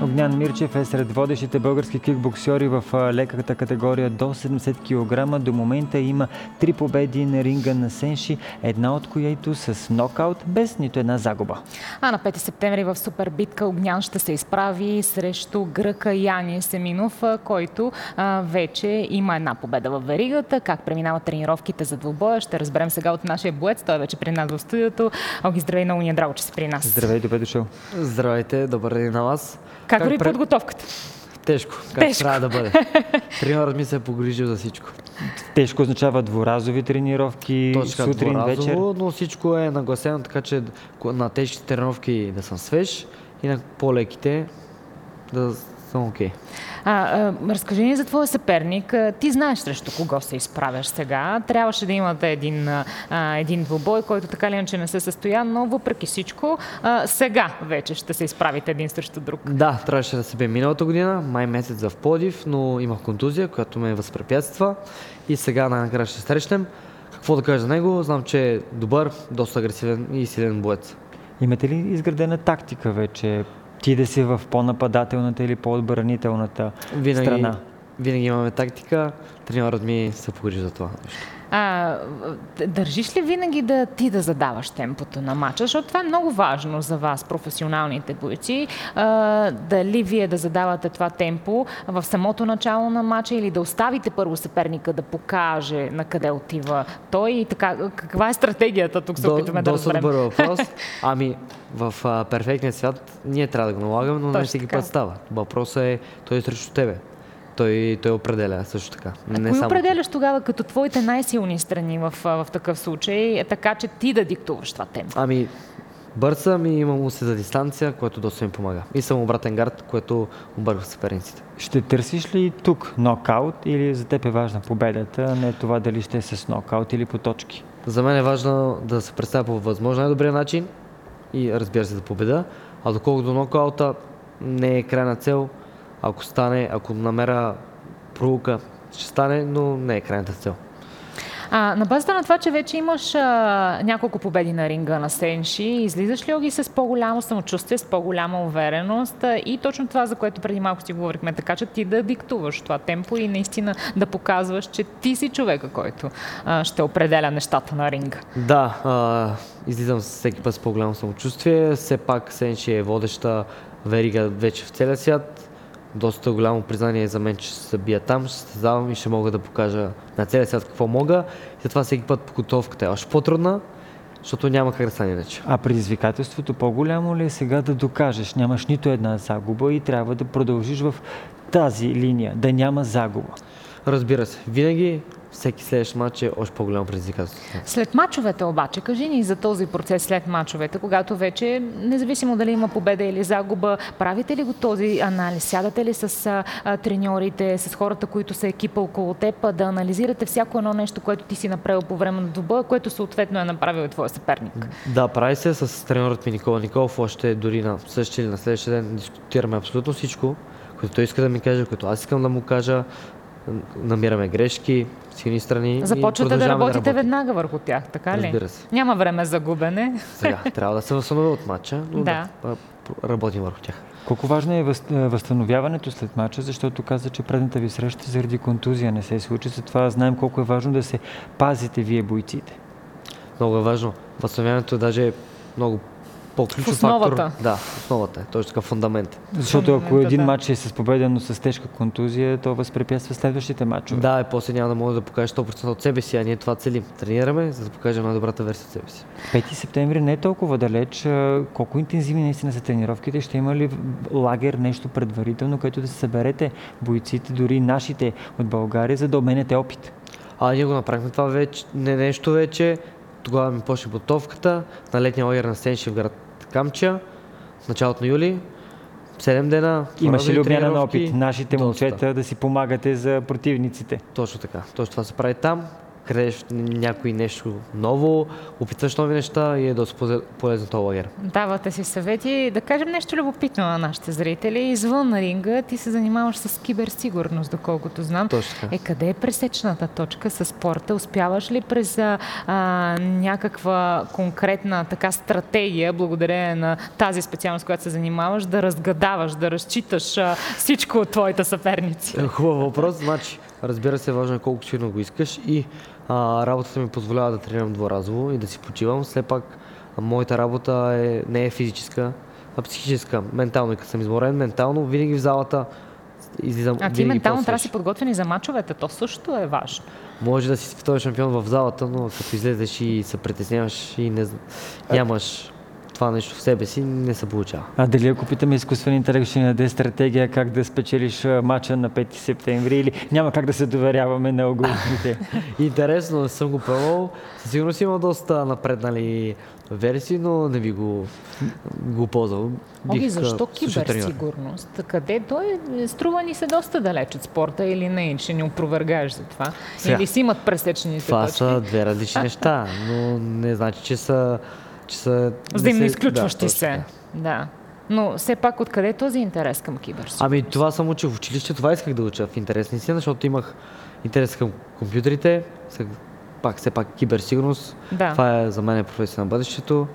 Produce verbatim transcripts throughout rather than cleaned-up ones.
Огнян Мирчев е сред водещите български кикбоксьори в леката категория до седемдесет килограма. До момента има три победи на ринга на Сенши, една от които с нокаут, без нито една загуба. А на пети септември в супербитка Огнян ще се изправи срещу гръка Яни Семинов, който а, вече има една победа в веригата. Как преминават тренировките за двубоя, ще разберем сега от нашия боец. Той е вече при нас в студиото. Оги, здравей, много ни е драго, че си при нас. Здравей, добре дошъл. Здравейте, добър ден на вас. Как върви пред... подготовката? Тежко, как Тежко. трябва да бъде. Тренерът ми се е погрижил за всичко. Тежко означава двуразови тренировки, Точка, сутрин, двуразово, вечер? Но всичко е нагласено, така че на тежките тренировки да съм свеж и на по-леките да съм окей. Okay. А, а, разкажи ни за твоя съперник. Ти знаеш срещу кого се изправяш сега. Трябваше да имате един, а, един двубой, който така ли иначе не се състоя, но въпреки всичко а, сега вече ще се изправите един срещу друг. Да, трябваше да се бе миналата година, май месец в Пловдив, но имах контузия, която ме възпрепятства и сега най-накрая ще срещнем. Какво да кажа за него? Знам, че е добър, доста агресивен и силен боец. Имате ли изградена тактика вече? Ти да си в по-нападателната или по-отбранителната винаги, страна? Винаги имаме тактика. Тренерът ми се погрижи за това нещо. А, държиш ли винаги да ти да задаваш темпото на матча? Защото това е много важно за вас, професионалните бойци. А, дали вие да задавате това темпо в самото начало на матча или да оставите първо съперника да покаже на къде отива той и така. Каква е стратегията тук, се опитваме да разберем? Доста добър въпрос. Ами, в а, перфектния свят ние трябва да го налагаме, но не всеки път става. Въпросът е той е срещу тебе. Той, той определя също така. А не кои само определяш тогава като твоите най-силни страни в, в такъв случай, така че ти да диктуваш това темпо? Ами, бърз съм и имам се за дистанция, което доста ми помага. И съм обратен гард, което обърва съперниците. Ще търсиш ли тук нокаут или за теб е важна победата, не това дали ще е с нокаут или по точки? За мен е важно да се представя по възможно най-добрия начин и разбира се да победа, а доколкото нокаута не е крайна цел. Ако стане, ако намеря пролука, ще стане, но не е крайната цел. А, на базата на това, че вече имаш а, няколко победи на ринга на Сенши, излизаш ли ги с по-голямо самочувствие, с по-голяма увереност а, и точно това, за което преди малко си говорихме, така че ти да диктуваш това темпо и наистина да показваш, че ти си човека, който а, ще определя нещата на ринга. Да, а, излизам всеки път с по-голямо самочувствие. Все пак Сенши е водеща верига вече в целия свят. Доста голямо признание за мен, че ще се бия там, ще се създавам и ще мога да покажа на целия свят какво мога. И затова всеки път подготовката е още по-трудна, защото няма как да стане иначе. А предизвикателството по-голямо ли е сега да докажеш? Нямаш нито една загуба и трябва да продължиш в тази линия, да няма загуба. Разбира се, винаги всеки следващ матч е още по-голямо предизвикателство. След мачовете обаче, кажи ни за този процес след мачовете, когато вече, независимо дали има победа или загуба, правите ли го този анализ? Сядате ли с а, треньорите, с хората, които са екипа около теб, да анализирате всяко едно нещо, което ти си направил по време на двубоя, което съответно е направил и твоя съперник? Да, прави се с треньорът ми Никола Николов, още дори на същия или на следващия ден дискутираме абсолютно всичко, което той иска да ми каже, което аз искам да му кажа. Намираме грешки, силни страни. Започвате да работите да веднага върху тях, така ли? Разбира се. Няма време за губене. Сега трябва да се възстановя от матча, но да. да работим върху тях. Колко важно е възстановяването след матча, защото каза, че предната ви среща заради контузия не се случи. Затова знаем колко е важно да се пазите вие бойците. Много е важно. Възстановяването е даже много по-ключов фактор. Да, основата е. Точно така фундамент. Защото ако един да. матч е с победа, но с тежка контузия, то възпрепятства следващите матчове. Да, и после няма да може да покаже сто процента от себе си, а ние това целим. Тренираме, за да покажем най-добрата версия от себе си. пети септември не е толкова далеч. Колко интензивни наистина са тренировките? Ще има ли лагер, нещо предварително, което да се съберете бойците, дори нашите от България, за да обменяте опит? А, ние го направихме това вече, не нещо вече. Тогава ми почне подготовката на летния лагер на Сенши в град Камчия, в началото на юли, седем дена. Имаше ли обмяна на опит? Нашите момчета да си помагате за противниците? Точно така. Точно това се прави там. крадеш някой нещо ново, опитваш нови неща и е доста полезно този лагер. Давате си съвети. Да кажем нещо любопитно на нашите зрители. Извън ринга ти се занимаваш с киберсигурност, доколкото знам. Точно така. Е, къде е пресечната точка с спорта? Успяваш ли през а, някаква конкретна така стратегия, благодарение на тази специалност, която се занимаваш, да разгадаваш, да разчиташ а, всичко от твоите съперници? Хубав въпрос. Значи, разбира се, важно е колко силно го искаш и а, работата ми позволява да тренирам дворазово и да си почивам. Все пак а, моята работа е, не е физическа, а психическа. Ментално, и като съм изморен, ментално, винаги в залата излизам. А ти ментално трябва да си подготвен и за мачовете. То също е важно. Може да си световен шампион в залата, но като излезеш и се притесняваш и не, нямаш това нещо в себе си, не се получава. А дали ако питаме изкуствен интелект, ще ни даде стратегия как да спечелиш мача на пети септември или няма как да се доверяваме на алгоритмите? Интересно, не съм го пробвал. Със сигурност има доста напреднали версии, но не би го, го ползвал. Оги, защо киберсигурност? Къде той струва ни се доста далеч от спорта или не? Ще ни опровергаеш за това? Сега, или си имат пресечените това точки? Това са две различни неща, но не значи, че са... Че са взаимно се... изключващи да, се. Да. Но все пак откъде е този интерес към киберсигурност? Ами това съм учил в училище, това исках да уча в интерес на истина, защото имах интерес към компютрите, пак все пак киберсигурност. Да. Това е за мен професия на бъдещето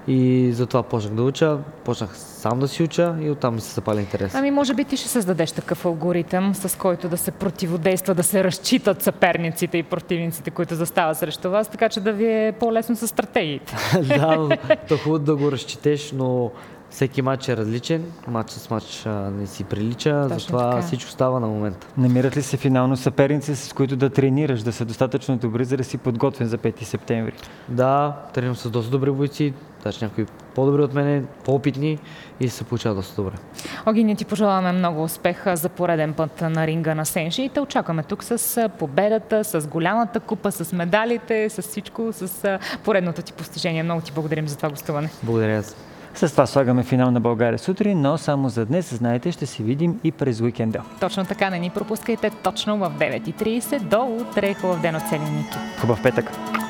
и затова почнах да уча, почнах сам да си уча и оттам ми се запали интерес. Ами може би ти ще създадеш такъв алгоритъм, с който да се противодейства, да се разчитат съперниците и противниците, които застават срещу вас, така че да ви е по-лесно с стратегиите. Да, но то хубаво да го разчетеш, но всеки матч е различен, матч с матч а, не си прилича, точно затова така. Всичко става на момента. Намират ли се финално съперници, с които да тренираш, да са достатъчно добри, за да си подготвен за пети септември? Да, тренирам с доста добри бойци, даже някои по-добри от мене, по-опитни и се получава доста добре. Оги, ние ти пожелаваме много успех за пореден път на ринга на Сенши и те очакваме тук с победата, с голямата купа, с медалите, с всичко, с поредното ти постижение. Много ти благодарим за това гостуване. Благодаря. С това слагаме финал на България сутрин, но само за днес, знаете, ще се видим и през уикенда. Точно така, не ни пропускайте точно в девет и трийсет. До утре. Хубав ден от целия ни екип. Хубав петък!